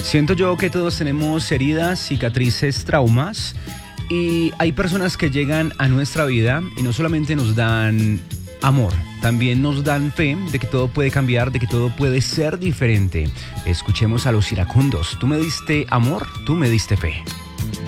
Siento yo que todos tenemos heridas, cicatrices, traumas y hay personas que llegan a nuestra vida y no solamente nos dan amor, también nos dan fe de que todo puede cambiar, de que todo puede ser diferente. Escuchemos a los iracundos. Tú me diste amor, tú me diste fe.